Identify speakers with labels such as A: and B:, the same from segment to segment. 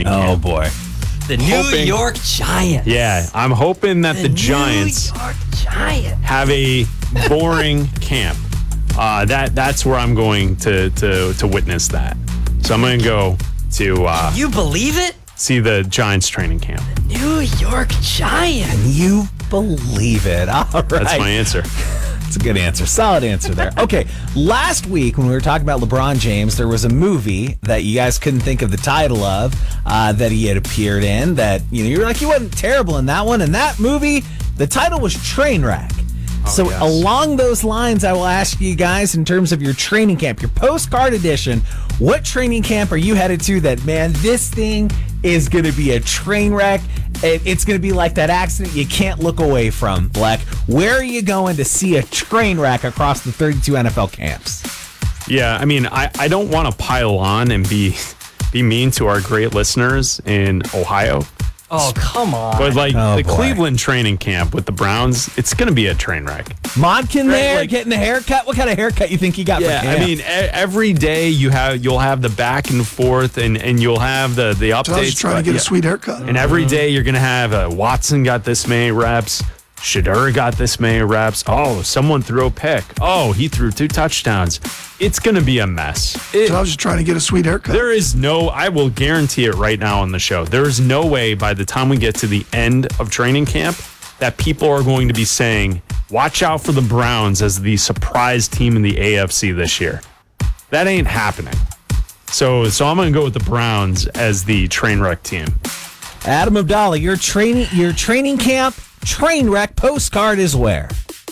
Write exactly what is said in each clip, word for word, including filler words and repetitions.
A: training
B: Oh,
A: camp.
B: boy.
C: The New
A: Hoping-
C: York Giants.
A: Yeah, I'm hoping that the,
C: The
A: Giants
C: New York Giants.
A: have a boring camp. Uh, that that's where I'm going to to to witness that. So I'm going to go to uh,
C: You believe it?
A: see the Giants training camp.
C: New York Giants.
B: You believe it. All right.
A: That's my answer.
B: That's a good answer. Solid answer there. Okay. Last week, when we were talking about LeBron James, there was a movie that you guys couldn't think of the title of uh, that he had appeared in. That, you know, you were like, he wasn't terrible in that one. And that movie, the title was Trainwreck. So
A: yes.
B: along those lines, I will ask you guys in terms of your training camp, your postcard edition, what training camp are you headed to that, man, this thing is going to be a train wreck. It, it's going to be like that accident you can't look away from, Black. Where are you going to see a train wreck across the thirty-two N F L camps?
A: Yeah, I mean, I, I don't want to pile on and be be mean to our great listeners in Ohio.
C: Oh, come on.
A: But like
B: Oh,
A: the
B: boy.
A: Cleveland training camp with the Browns, it's going to be a train wreck.
B: Modkin there,
A: like-
B: getting a haircut. What kind of haircut you think he got
A: Yeah,
B: for
A: I
B: camp?
A: mean, e- every day you have you'll have the back and forth, and, and you'll have the the updates.
D: So I was trying to
A: but
D: get
A: yeah.
D: a sweet haircut.
A: And every day you're gonna have uh, Watson got this many reps, Shedeur got this many reps. Oh, someone threw a pick. Oh, he threw two touchdowns. It's gonna be a mess. It-
D: So I was just trying to get a sweet haircut.
A: there is no, I will guarantee it right now on the show. There is no way by the time we get to the end of training camp that people are going to be saying, watch out for the Browns as the surprise team in the A F C this year. That ain't happening. So, so I'm going to go with the Browns as the train wreck team.
B: Adam Abdallah, your training your training camp train wreck postcard is where?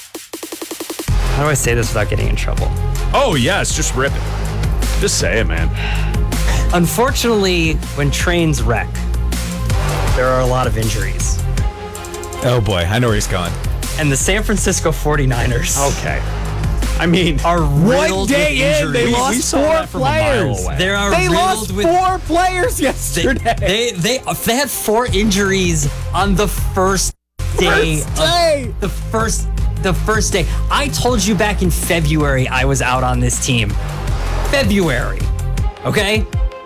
C: How do I say this without getting in trouble?
A: Oh, yes, just rip it. Just say it, man.
C: Unfortunately, when trains wreck, there are a lot of injuries.
B: Oh boy, I know where he's going.
C: And the San Francisco forty-niners
A: Okay. I mean,
C: are riddled
B: day
C: with
B: in, they
C: injuries.
B: lost
A: we saw
B: four
A: that from a mile
B: players.
A: away.
C: They are
B: They
C: riddled
B: lost
C: with
B: four players
C: They,
B: yesterday.
C: they they they had four injuries on the first day.
B: First
C: of-
B: day.
C: the first the first day. I told you back in February I was out on this team. February. Okay?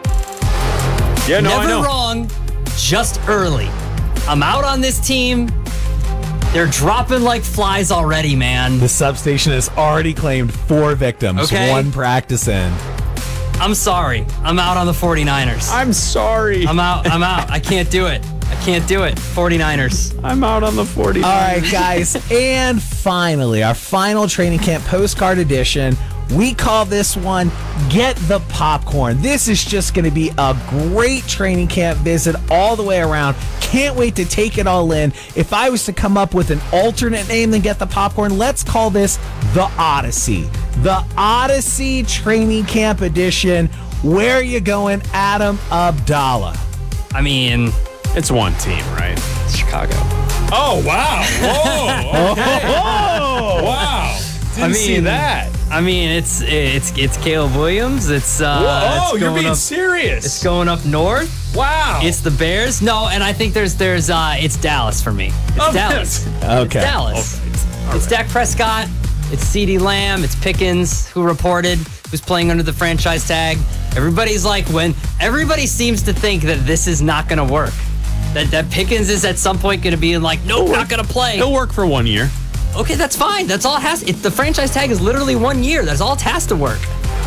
A: yeah, no, I
C: Never
A: know.
C: wrong, just early. I'm out on this team. They're dropping like flies already, man.
B: The substation has already claimed four victims,
C: Okay.
B: one practice in.
C: I'm sorry. I'm out on the forty-niners.
A: I'm sorry.
C: I'm out. I'm out. I can't do it. I can't do it. forty-niners.
A: I'm out on the forty.
B: All right, guys. And finally, our final training camp postcard edition. We call this one Get the Popcorn. This is just going to be a great training camp visit all the way around. Can't wait to take it all in. If I was to come up with an alternate name than Get the Popcorn, let's call this The Odyssey. The Odyssey Training Camp Edition. Where are you going, Adam Abdallah?
C: I mean,
A: It's one team, right?
C: Chicago.
A: Oh, wow. Whoa. Okay.
B: Oh!
A: Wow. Didn't
C: I
A: see
C: mean,
A: that.
C: I mean, it's it's it's Caleb Williams. It's uh,
A: Whoa,
C: it's
A: you're
C: going
A: being
C: up,
A: serious.
C: It's going up north.
A: Wow.
C: It's the Bears. No, and I think there's there's uh, it's Dallas for me. It's
A: Oh,
C: Dallas.
B: Okay.
C: It's Dallas.
A: All
C: It's
A: right.
C: Dak Prescott. It's CeeDee Lamb. It's Pickens, who reported, who's playing under the franchise tag. Everybody's like, when everybody seems to think that this is not going to work. That that Pickens is at some point going to be like, nope, not going to play.
A: He'll work for one year.
C: Okay, that's fine. That's all it has. It, the franchise tag is literally one year. That's all it has to work.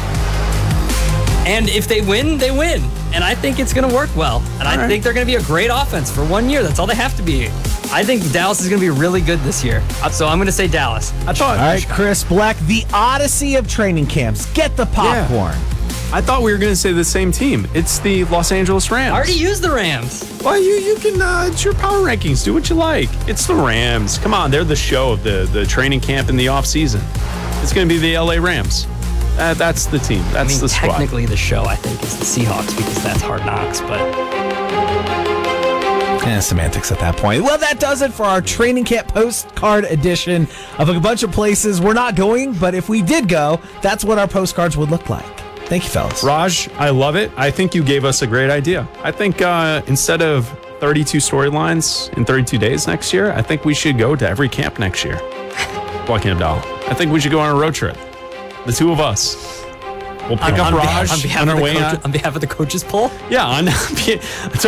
C: And if they win, they win. And I think it's going to work well. And I
A: right.
C: think they're going to be a great offense for one year. That's all they have to be. I think Dallas is going to be really good this year. So I'm going to say Dallas.
A: I thought.
B: All right, Chris Black, the Odyssey of training camps. Get the popcorn.
A: I thought we were going to say the same team. It's the Los Angeles Rams.
C: I already used the Rams.
A: Well, you you can. Uh, it's your power rankings. Do what you like. It's the Rams. Come on, they're the show of the the training camp in the off season. It's going to be the L A Rams. Uh, that's the team. That's
C: I mean,
A: the squad.
C: technically the show, I think, is the Seahawks because that's Hard Knocks. But
B: Eh, semantics at that point. Well, that does it for our training camp postcard edition of a bunch of places we're not going, but if we did go, that's what our postcards would look like. Thank you, fellas.
A: Raj, I love it. I think you gave us a great idea. I think uh, instead of thirty-two storylines in thirty-two days next year, I think we should go to every camp next year. Joaquin Abdallah. I think we should go on a road trip. The two of us. We'll pick
C: on,
A: up
C: on
A: Raj
C: behalf, on behalf
A: on
C: of
A: our
C: the
A: way
C: coach,
A: out.
C: on behalf of the coaches poll.
A: Yeah, on,